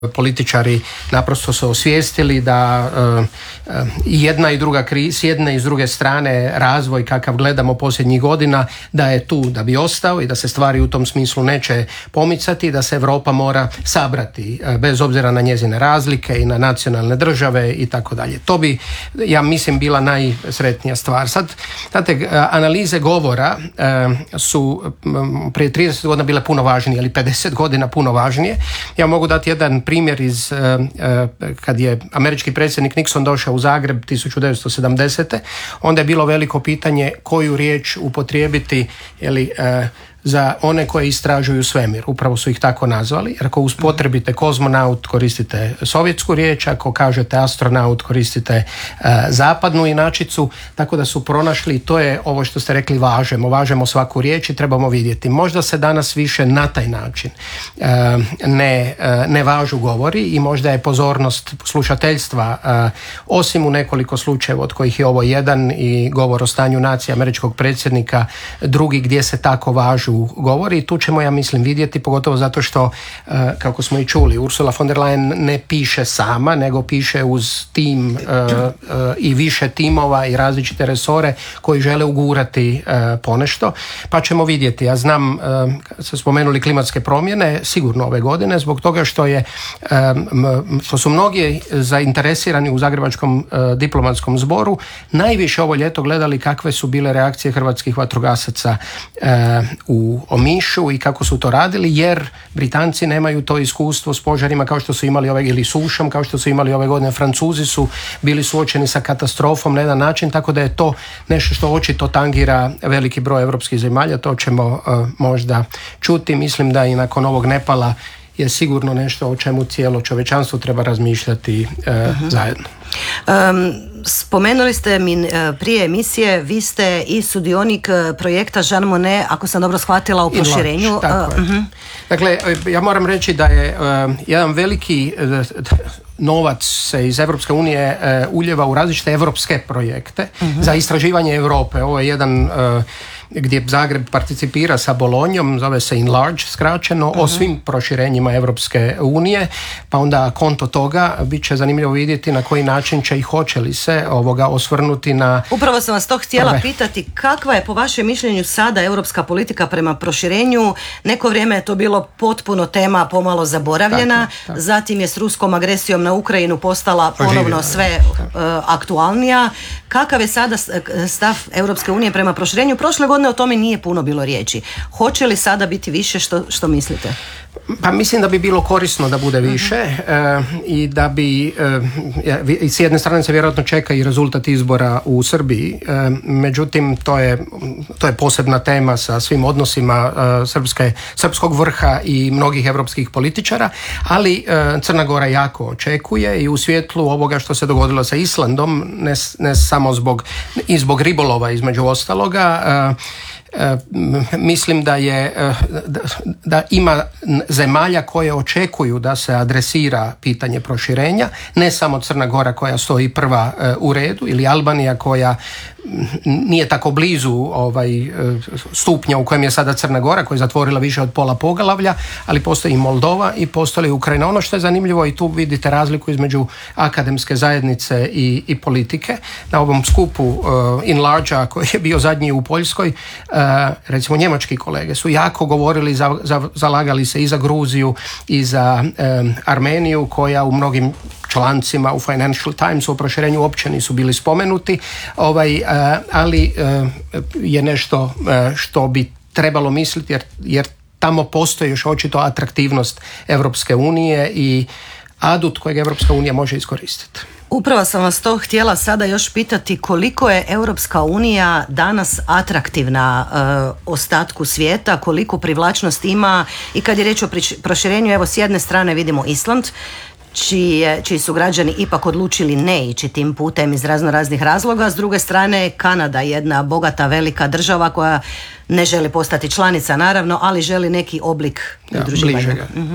Političari naprosto su osvijestili da jedna i druga s jedne i s druge strane razvoj kakav gledamo posljednjih godina da je tu da bi ostao i da se stvari u tom smislu neće pomicati, da se Europa mora sabrati bez obzira na njezine razlike i na nacionalne države i tako dalje. To bi, ja mislim, bila najsretnija stvar. Sad, znate, analize govora su prije 30 godina bile puno važnije, ili 50 godina puno važnije. Ja mogu dati jedan primjer iz kad je američki predsjednik Nixon došao u Zagreb 1970. Onda je bilo veliko pitanje koju riječ upotrijebiti za one koji istražuju svemir. Upravo su ih tako nazvali. Jer ako upotrijebite kozmonaut, koristite sovjetsku riječ, ako kažete astronaut, koristite zapadnu inačicu, tako da su pronašli, to je ovo što ste rekli, važemo svaku riječ i trebamo vidjeti. Možda se danas više na taj način ne važu govori i možda je pozornost slušateljstva, osim u nekoliko slučajeva od kojih je ovo jedan i govor o stanju nacije američkog predsjednika, drugi gdje se tako važu govori i tu ćemo, ja mislim, vidjeti, pogotovo zato što, kako smo i čuli, Ursula von der Leyen ne piše sama, nego piše uz tim i više timova i različite resore koji žele ugurati ponešto, pa ćemo vidjeti. Ja znam, ste spomenuli klimatske promjene, sigurno ove godine, zbog toga što su mnogi zainteresirani u Zagrebačkom diplomatskom zboru najviše ovo ljeto gledali kakve su bile reakcije hrvatskih vatrogasaca u Omišu i kako su to radili, jer Britanci nemaju to iskustvo s požarima kao što su imali ili sušom kao što su imali ove godine. Francuzi su bili suočeni sa katastrofom na jedan način, tako da je to nešto što očito tangira veliki broj europskih zemalja. To ćemo možda čuti. Mislim da i nakon ovog Nepala je sigurno nešto o čemu cijelo čovječanstvo treba razmišljati zajedno. Spomenuli ste mi prije emisije, vi ste i sudionik projekta Jean Monnet, ako sam dobro shvatila, u proširenju. Dakle, ja moram reći da je jedan veliki novac se iz Europske unije uljeva u različite europske projekte za istraživanje Europe. Ovo je jedan gdje Zagreb participira sa Bolonjom, zove se Enlarge skraćeno, o svim proširenjima Europske unije, pa onda konto toga bit će zanimljivo vidjeti na koji način će i hoće li se osvrnuti na... Upravo sam vas to htjela pitati, kakva je po vašem mišljenju sada europska politika prema proširenju? Neko vrijeme je to bilo potpuno tema pomalo zaboravljena, tako. Zatim je s ruskom agresijom na Ukrajinu postala ponovno sve aktualnija. Kakav je sada stav Europske unije prema proširenju? Prošle godine o tome nije puno bilo riječi. Hoće li sada biti više, što mislite? Pa mislim da bi bilo korisno da bude više i da bi s jedne strane se vjerojatno čeka i rezultat izbora u Srbiji, međutim to je posebna tema sa svim odnosima srpskog vrha i mnogih europskih političara, ali Crna Gora jako očekuje i u svjetlu ovoga što se dogodilo sa Islandom, ne samo zbog ribolova između ostaloga, mislim da ima zemalja koje očekuju da se adresira pitanje proširenja, ne samo Crna Gora koja stoji prva u redu ili Albanija koja nije tako blizu stupnja u kojem je sada Crna Gora, koja je zatvorila više od pola poglavlja, ali postoji i Moldova i postoji Ukrajina. Ono što je zanimljivo, i tu vidite razliku između akademske zajednice i politike. Na ovom skupu Enlarge-a koji je bio zadnji u Poljskoj, recimo njemački kolege su jako govorili, zalagali se i za Gruziju i za Armeniju, koja u mnogim člancima u Financial Timesu o proširenju uopće nisu bili spomenuti, ali je nešto što bi trebalo misliti, jer tamo postoji još očito atraktivnost Europske unije i adut kojeg Europska unija može iskoristiti. Upravo sam vas to htjela sada još pitati, koliko je Europska unija danas atraktivna ostatku svijeta, koliko privlačnost ima, i kad je riječ o proširenju, evo s jedne strane vidimo Island, čiji su građani ipak odlučili ne ići tim putem iz razno raznih razloga. S druge strane Kanada, jedna bogata velika država koja ne želi postati članica naravno, ali želi neki oblik udruživanja.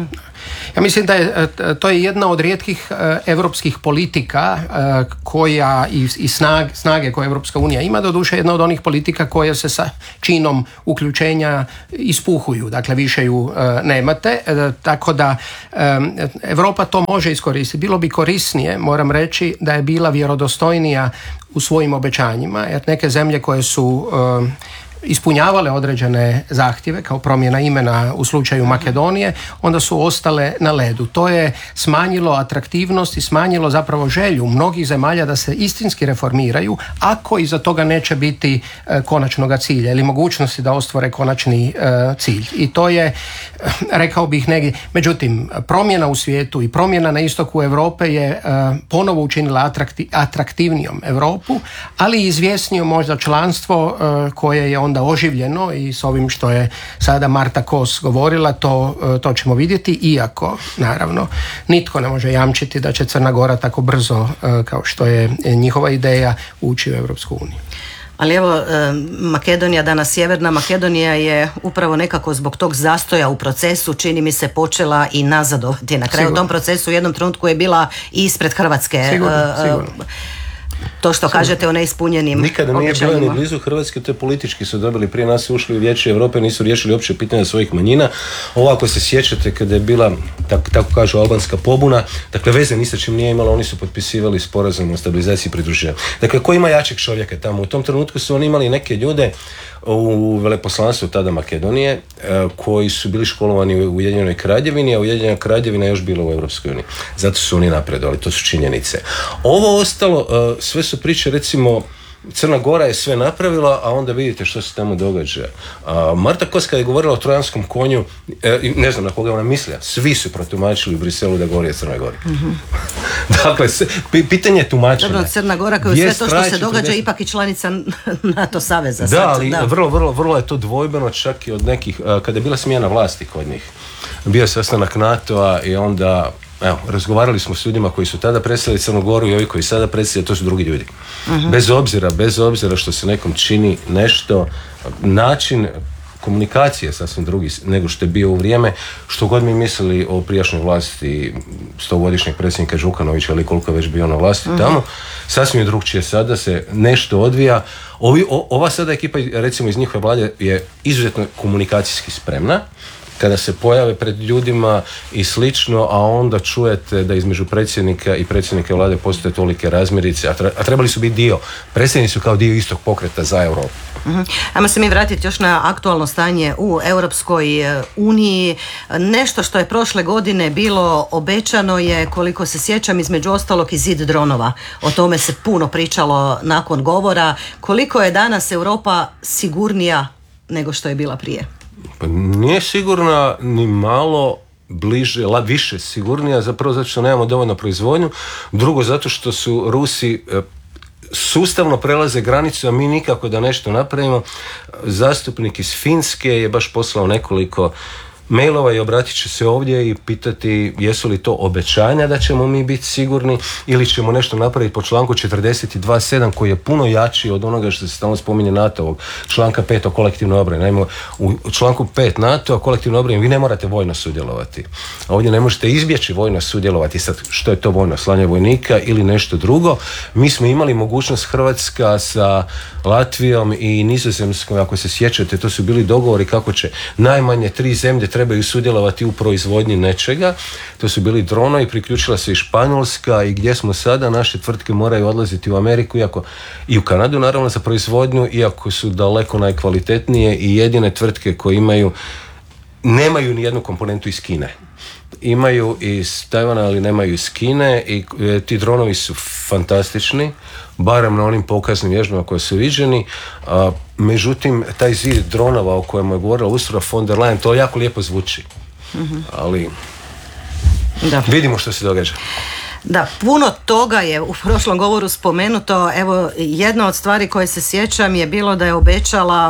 Ja mislim da je to je jedna od rijetkih europskih politika koja i snage koje Europska unija ima, doduše jedna od onih politika koje se sa činom uključenja ispuhuju, dakle više ju nemate, tako da Europa to može iskoristiti. Bilo bi korisnije, moram reći, da je bila vjerodostojnija u svojim obećanjima, jer neke zemlje koje su ispunjavale određene zahtjeve kao promjena imena u slučaju Makedonije, onda su ostale na ledu. To je smanjilo atraktivnost i smanjilo zapravo želju mnogih zemalja da se istinski reformiraju, ako iza toga neće biti konačnoga cilja ili mogućnosti da ostvare konačni cilj. I to je, rekao bih negdje, međutim, promjena u svijetu i promjena na istoku Europe je ponovo učinila atraktivnijom Europu, ali i izvjesnijom možda članstvo koje je onda oživljeno i s ovim što je sada Marta Kos govorila, to ćemo vidjeti, iako naravno nitko ne može jamčiti da će Crna Gora tako brzo kao što je njihova ideja ući u Europsku uniju. Ali evo, Makedonija, danas Sjeverna Makedonija je upravo nekako zbog tog zastoja u procesu, čini mi se, počela i nazadovati. Na kraju u tom procesu u jednom trenutku je bila i ispred Hrvatske. Sigurno. To što kažete o neispunjenim nikada nije bilo ni blizu Hrvatske, to je politički su dobili, prije nas ušli u Vijeće Europe, nisu riješili uopće pitanja svojih manjina. Ovako se sjećate kada je bila, tako kažu, albanska pobuna, dakle veze ni sa čim nije imala, oni su potpisivali sporazum o stabilizaciji i pridruživanju. Dakle, ko ima jačeg čovjeka tamo? U tom trenutku su oni imali neke ljude u veleposlanstvu tada Makedonije koji su bili školovani u Ujedinjenoj Kraljevini, a Ujedinjena Kraljevina je još bila u Europskoj uniji. Zato su oni napredovali, to su činjenice. Ovo ostalo, sve su priče, recimo, Crna Gora je sve napravila, a onda vidite što se tamo događa. Marta Kos kad je govorila o trojanskom konju, ne znam na koga ona mislila, svi su protumačili u Briselu da govori o Crnoj Gori. Mm-hmm. Dakle, pitanje je tumačenja. Dobro, Crna Gora koja sve to što se događa ipak i članica NATO saveza. Da, ali vrlo je to dvojbeno, čak i od nekih, kada je bila smjena vlasti kod njih. Bio je sastanak NATO-a i onda razgovarali smo s ljudima koji su tada predstavili Crnu Goru i ovi koji sada predstavljaju, to su drugi ljudi. Uh-huh. Bez obzira što se nekom čini nešto, način komunikacije je sasvim drugi nego što je bio u vrijeme, što god mi mislili o prijašnjoj vlasti 100-godišnjeg predsjednika Đukanovića ili koliko je već bio na vlasti tamo, sasvim je drugčije sada se nešto odvija. Ova sada ekipa, recimo iz njihove vlade, je izuzetno komunikacijski spremna, kada se pojave pred ljudima i slično, a onda čujete da između predsjednika i predsjednika vlade postoje tolike razmirice, a trebali su biti dio. Predsjednici su kao dio istog pokreta za Europu. Ajmo se mi vratiti još na aktualno stanje u Europskoj uniji. Nešto što je prošle godine bilo obećano je, koliko se sjećam, između ostalog i zid dronova. O tome se puno pričalo nakon govora. Koliko je danas Europa sigurnija nego što je bila prije? Pa nije sigurna ni malo, bliže, više sigurnija, zapravo zato što nemamo dovoljno proizvodnju, drugo zato što su Rusi sustavno prelaze granicu, a mi nikako da nešto napravimo. Zastupnik iz Finske je baš poslao nekoliko mailova i obratit će se ovdje i pitati jesu li to obećanja da ćemo mi biti sigurni ili ćemo nešto napraviti po članku 42.7 koji je puno jači od onoga što se stalno spominje NATO-ovog članka 5 o kolektivnoj obrani. Naime, u članku 5 NATO o kolektivnoj obrani vi ne morate vojno sudjelovati. A ovdje ne možete izbjeći vojno sudjelovati. Sad, što je to vojno? Slanje vojnika ili nešto drugo? Mi smo imali mogućnost, Hrvatska sa Latvijom i Nizozemskom, ako se sjećate, to su bili dogovori kako će najmanje 3 zemlje trebaju sudjelovati u proizvodnji nečega. To su bili dronovi, priključila se i Španjolska i gdje smo sada, naše tvrtke moraju odlaziti u Ameriku i u Kanadu naravno za proizvodnju, iako su daleko najkvalitetnije i jedine tvrtke koje nemaju ni jednu komponentu iz Kine. Imaju iz Tajvana, ali nemaju iz Kine i ti dronovi su fantastični, barem na onim pokaznim vježbama koje su viđeni. Međutim, taj zid dronova o kojem je govorila Ursula von der Leyen, to jako lijepo zvuči. Ali vidimo što se događa. Da, puno toga je u prošlom govoru spomenuto. Evo, jedna od stvari koje se sjećam je bilo da je obećala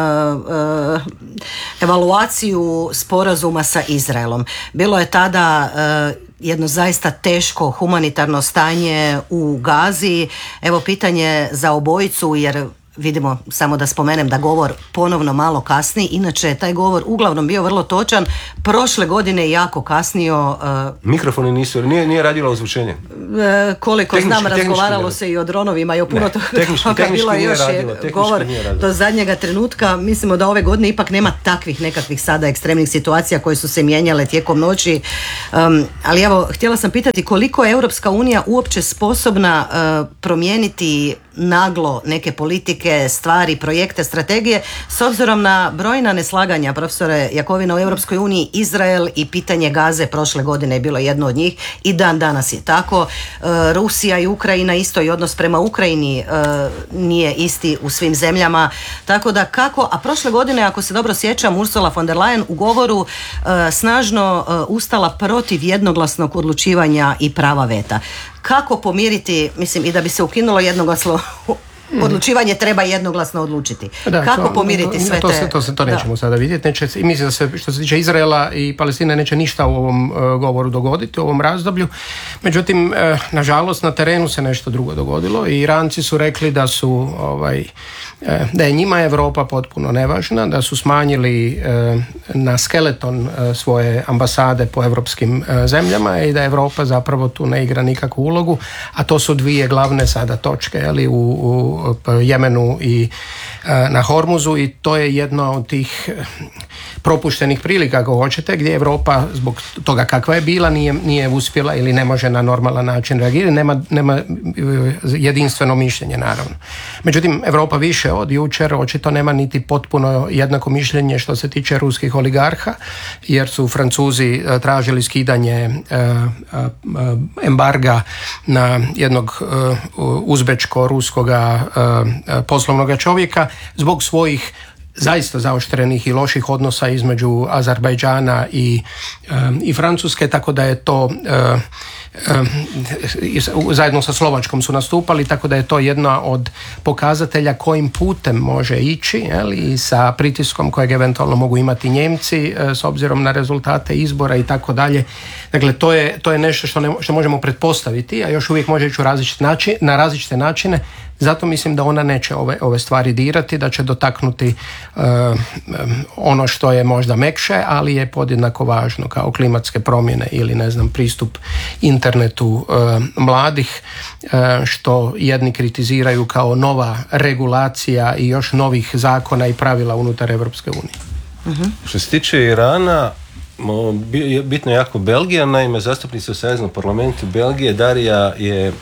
evaluaciju sporazuma sa Izraelom. Bilo je tada jedno zaista teško humanitarno stanje u Gazi. Evo, pitanje za obojicu, jer vidimo, samo da spomenem da govor ponovno malo kasni, inače je taj govor uglavnom bio vrlo točan, prošle godine jako kasnio. Mikrofoni nisu, nije radilo ozvučenje. Koliko znam, razgovaralo se i o dronovima i o puno toga, bilo je još govor do zadnjega trenutka. Mislimo da ove godine ipak nema takvih nekakvih sada ekstremnih situacija koje su se mijenjale tijekom noći, ali evo, htjela sam pitati koliko je Europska unija uopće sposobna promijeniti naglo neke politike, stvari, projekte, strategije, s obzirom na brojna neslaganja, profesore Jakovina, u Europskoj uniji. Izrael i pitanje Gaze prošle godine je bilo jedno od njih i dan danas je tako. Rusija i Ukrajina isto, i odnos prema Ukrajini nije isti u svim zemljama, tako da kako, a prošle godine, ako se dobro sjećam, Ursula von der Leyen u govoru snažno ustala protiv jednoglasnog odlučivanja i prava veta. Kako pomiriti, mislim, i da bi se ukinulo jednoglasno odlučivanje, treba jednoglasno odlučiti. Kako pomiriti sve te... To nećemo sada vidjeti. Mislim da se, što se tiče Izraela i Palestine, neće ništa u ovom govoru dogoditi, u ovom razdoblju. Međutim, nažalost, na terenu se nešto drugo dogodilo i Iranci su rekli da su da je njima Europa potpuno nevažna, da su smanjili na skeleton svoje ambasade po europskim zemljama i da Europa zapravo tu ne igra nikakvu ulogu, a to su dvije glavne sada točke, u Jemenu i na Hormuzu, i to je jedna od tih propuštenih prilika, ako hoćete, gdje Europa zbog toga kakva je bila nije uspjela ili ne može na normalan način reagirati, nema jedinstveno mišljenje, naravno. Međutim, Europa više od jučer očito nema niti potpuno jednako mišljenje što se tiče ruskih oligarha, jer su Francuzi tražili skidanje embarga na jednog uzbečko-ruskoga poslovnog čovjeka zbog svojih zaista zaoštrenih i loših odnosa između Azerbajdžana i Francuske, tako da je to zajedno sa Slovačkom su nastupali, tako da je to jedna od pokazatelja kojim putem može ići, i sa pritiskom kojeg eventualno mogu imati Njemci s obzirom na rezultate izbora i tako dalje. Dakle, to je nešto što možemo pretpostaviti, a još uvijek može ići na različite načine. Zato mislim da ona neće ove stvari dirati, da će dotaknuti ono što je možda mekše, ali je podjednako važno, kao klimatske promjene ili pristup internetu mladih, što jedni kritiziraju kao nova regulacija i još novih zakona i pravila unutar Europske unije. Što se tiče Irana, bitno je jako Belgija, naime zastupnica u Saveznom parlamentu Belgije, Darija, je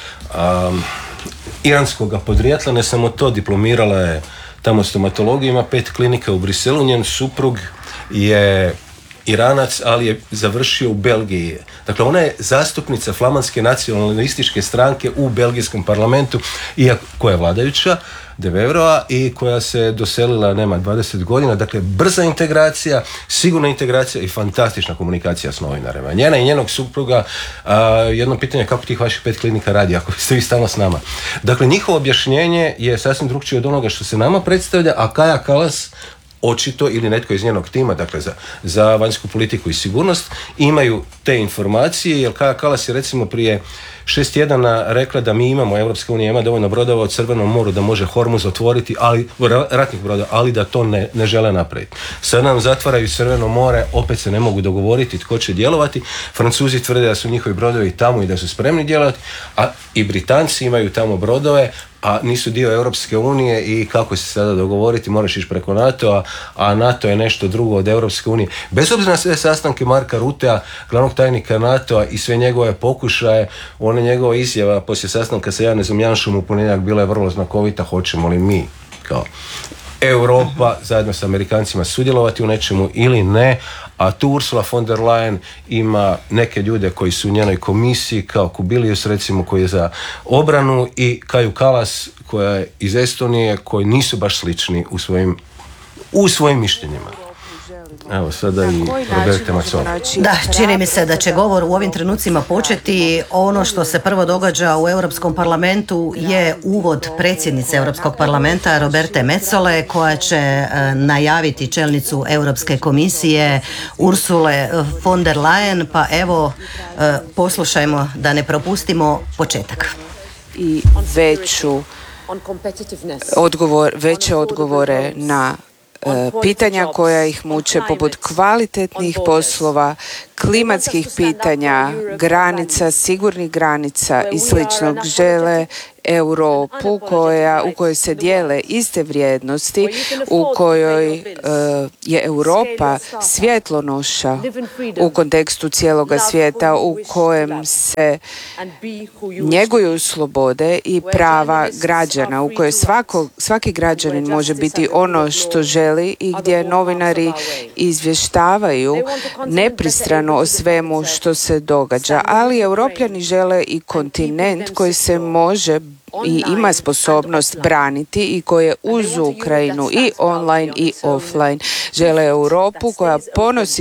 iranskoga podrijetla, ne samo to, diplomirala je tamo stomatologiju, ima 5 klinika u Briselu, njen suprug je Iranac, ali je završio u Belgiji. Dakle, ona je zastupnica flamanske nacionalističke stranke u belgijskom parlamentu, koja je vladajuća, Devevroa, i koja se doselila, nema 20 godina, dakle brza integracija, sigurna integracija i fantastična komunikacija s novinarima. Njena i njenog supruga, jedno pitanje, kako tih vaših 5 klinika radi ako ste vi stalno s nama. Dakle, njihovo objašnjenje je sasvim drukčije od onoga što se nama predstavlja, a Kaja Kallas očito, ili netko iz njenog tima, dakle za vanjsku politiku i sigurnost, imaju te informacije, jer Kaja Kallas je recimo prije 6 tjedana rekla da mi imamo, Europska unija ima dovoljno brodova u Crvenom moru da može Hormuz otvoriti, ratnih brodova, ali da to ne žele napraviti. Sad nam zatvaraju Crveno more, opet se ne mogu dogovoriti tko će djelovati. Francuzi tvrde da su njihovi brodovi tamo i da su spremni djelovati, a i Britanci imaju tamo brodove, a nisu dio Europske unije, i kako se sada dogovoriti, moraš ići preko NATO-a, a NATO je nešto drugo od Europske unije. Bez obzira na sve sastanke Marka Rutea, glavnog tajnika NATO-a, i sve njegove pokušaje, ona njegova izjava poslije sastanka sa Janezom Janšom u ponedjeljak bila je vrlo znakovita, hoćemo li mi kao Europa zajedno sa Amerikancima sudjelovati u nečemu ili ne, a tu Ursula von der Leyen ima neke ljude koji su u njenoj komisiji, kao Kubilius recimo, koji je za obranu, i Kaju Kallas koja je iz Estonije, koji nisu baš slični u svojim mišljenjima. Evo sada i Roberta Metsola. Da, čini mi se da će govor u ovim trenucima početi. Ono što se prvo događa u Europskom parlamentu je uvod predsjednice Europskog parlamenta Roberte Metsole, koja će najaviti čelnicu Europske komisije Ursule von der Leyen, pa evo poslušajmo da ne propustimo početak. I veću veće odgovore na pitanja koja ih muče, poput kvalitetnih poslova, klimatskih pitanja, granica, sigurnih granica i sličnog. Žele Europu u kojoj se dijele iste vrijednosti, u kojoj je Europa svjetlonoša u kontekstu cijeloga svijeta, u kojem se njeguju slobode i prava građana, u kojoj svaki građanin može biti ono što želi i gdje novinari izvještavaju nepristrano o svemu što se događa. Ali Europljani žele i kontinent koji se može i ima sposobnost braniti i koje uz Ukrajinu i online i offline žele Europu koja ponosi